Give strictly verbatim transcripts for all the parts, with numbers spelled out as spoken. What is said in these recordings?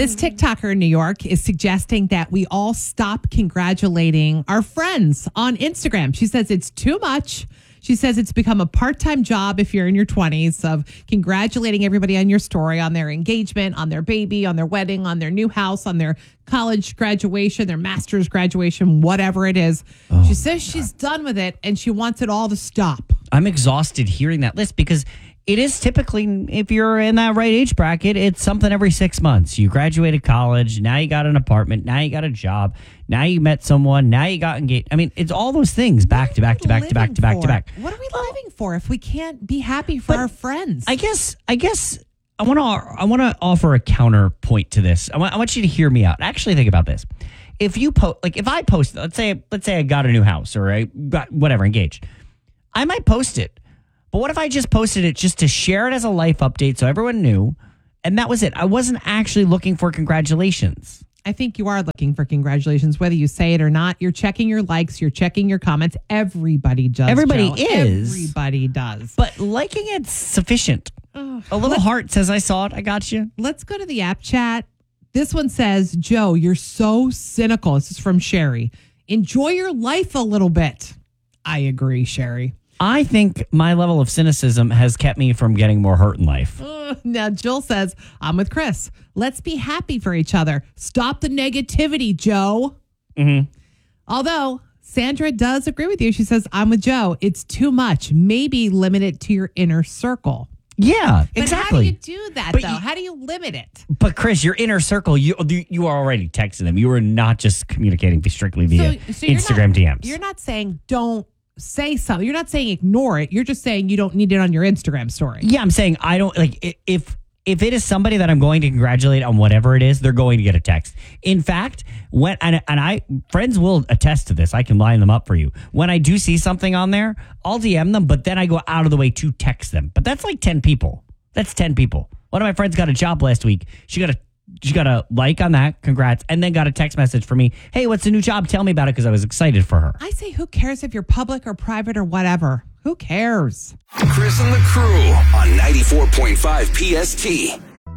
This TikToker in New York is suggesting that we all stop congratulating our friends on Instagram. She says it's too much. She says it's become a part-time job if you're in your twenties of congratulating everybody on your story, on their engagement, on their baby, on their wedding, on their new house, on their college graduation, their master's graduation, whatever it is. Oh, she says she's done with it and she wants it all to stop. I'm exhausted hearing that list because it is typically, if you're in that right age bracket, it's something every six months. You graduated college, now you got an apartment, now you got a job, now you met someone, now you got engaged. I mean, it's all those things back to back to back to back to back to back. What are we living for if we can't be happy for But our friends? I guess, I guess I want to, I want to offer a counterpoint to this. I want, I want you to hear me out. Actually, think about this. If you post, like, if I post, let's say, let's say I got a new house or I got whatever engaged, I might post it. But what if I just posted it just to share it as a life update so everyone knew, and that was it? I wasn't actually looking for congratulations. I think you are looking for congratulations, whether you say it or not. You're checking your likes. You're checking your comments. Everybody does. Everybody Joe. is. Everybody does. But liking it's sufficient. Ugh. A little Let's- heart says I saw it. I got you. Let's go to the app chat. This one says, Joe, you're so cynical. This is from Sherry. Enjoy your life a little bit. I agree, Sherry. I think my level of cynicism has kept me from getting more hurt in life. Uh, now, Jill says, I'm with Chris. Let's be happy for each other. Stop the negativity, Joe. Mm-hmm. Although Sandra does agree with you. She says, I'm with Joe. It's too much. Maybe limit it to your inner circle. Yeah, But exactly. how do you do that, But though? you- how do you limit it? But Chris, your inner circle, you you are already texting them. You are not just communicating strictly via So- so you're Instagram not- D Ms. You're not saying don't say something. You're not saying ignore it. You're just saying you don't need it on your Instagram story. Yeah, I'm saying I don't like i- if if it is somebody that I'm going to congratulate on whatever it is, they're going to get a text. In fact, when and, and I friends will attest to this. I can line them up for you. When I do see something on there, I'll D M them, but then I go out of the way to text them. But that's like ten people. That's ten people. One of my friends got a job last week. She got a she got a like on that, congrats, and then got a text message for me. Hey, what's the new job? Tell me about it because I was excited for her. I say, who cares if you're public or private or whatever? Who cares? Chris and the crew on ninety-four point five P S T.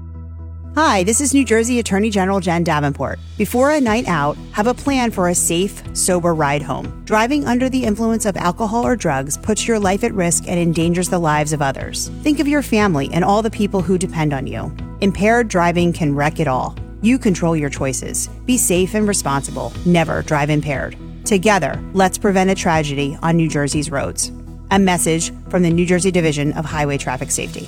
Hi, this is New Jersey Attorney General Jen Davenport. Before a night out, have a plan for a safe, sober ride home. Driving under the influence of alcohol or drugs puts your life at risk and endangers the lives of others. Think of your family and all the people who depend on you. Impaired driving can wreck it all. You control your choices. Be safe and responsible. Never drive impaired. Together, let's prevent a tragedy on New Jersey's roads. A message from the New Jersey Division of Highway Traffic Safety.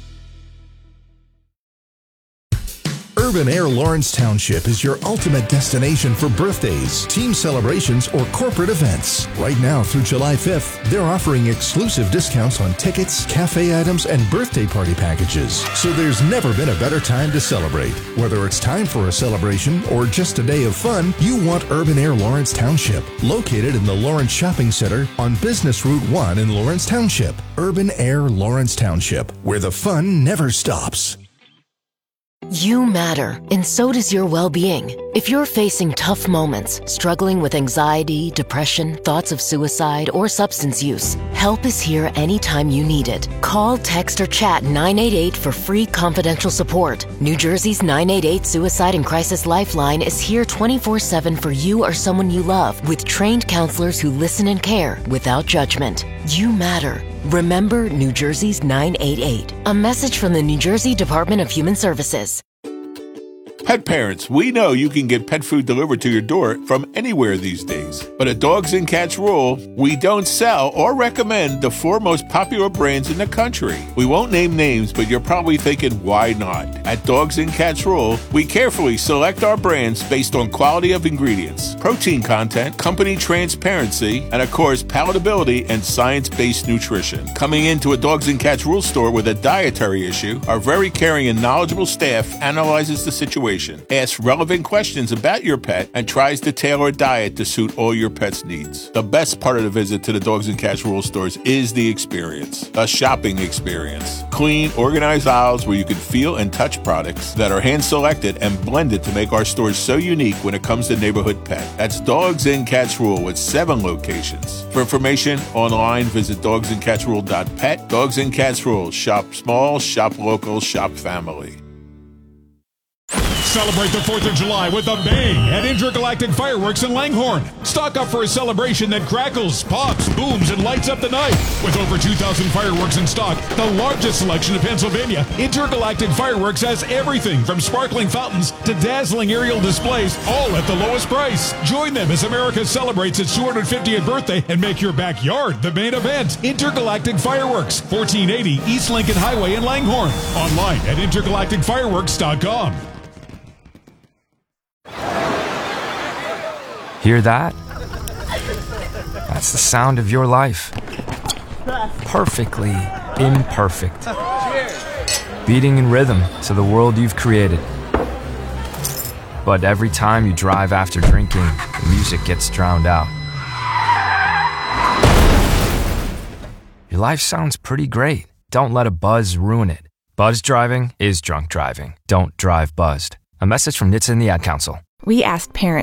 Urban Air Lawrence Township is your ultimate destination for birthdays, team celebrations, or corporate events. Right now through July fifth, they're offering exclusive discounts on tickets, cafe items, and birthday party packages. So there's never been a better time to celebrate. Whether it's time for a celebration or just a day of fun, you want Urban Air Lawrence Township, located in the Lawrence Shopping Center on Business Route one in Lawrence Township. Urban Air Lawrence Township, where the fun never stops. You matter, and so does your well-being. If you're facing tough moments, struggling with anxiety, depression, thoughts of suicide, or substance use, help is here anytime you need it. Call, text, or chat nine eight eight for free confidential support. New Jersey's nine eight eight Suicide and Crisis Lifeline is here twenty-four seven for you or someone you love, with trained counselors who listen and care without judgment. You matter. Remember New Jersey's nine eight eight. A message from the New Jersey Department of Human Services. Pet parents, we know you can get pet food delivered to your door from anywhere these days. But at Dogs and Cats Rule, we don't sell or recommend the four most popular brands in the country. We won't name names, but you're probably thinking, why not? At Dogs and Cats Rule, we carefully select our brands based on quality of ingredients, protein content, company transparency, and of course, palatability and science-based nutrition. Coming into a Dogs and Cats Rule store with a dietary issue, our very caring and knowledgeable staff analyzes the situation, asks relevant questions about your pet, and tries to tailor a diet to suit all your pet's needs. The best part of the visit to the Dogs and Cats Rule stores is the experience, a shopping experience. Clean, organized aisles where you can feel and touch products that are hand-selected and blended to make our stores so unique when it comes to neighborhood pet. That's Dogs and Cats Rule with seven locations. For information online, visit dogs and cats rule dot pet. Dogs and Cats Rule. Shop small, shop local, shop family. Celebrate the fourth of July with a bang at Intergalactic Fireworks in Langhorne. Stock up for a celebration that crackles, pops, booms, and lights up the night. With over two thousand fireworks in stock, the largest selection in Pennsylvania, Intergalactic Fireworks has everything from sparkling fountains to dazzling aerial displays, all at the lowest price. Join them as America celebrates its two hundred fiftieth birthday and make your backyard the main event. Intergalactic Fireworks, fourteen eighty East Lincoln Highway in Langhorne. Online at intergalactic fireworks dot com. Hear that? That's the sound of your life. Perfectly imperfect. Beating in rhythm to the world you've created. But every time you drive after drinking, the music gets drowned out. Your life sounds pretty great. Don't let a buzz ruin it. Buzz driving is drunk driving. Don't drive buzzed. A message from N H T S A and the Ad Council. We asked parents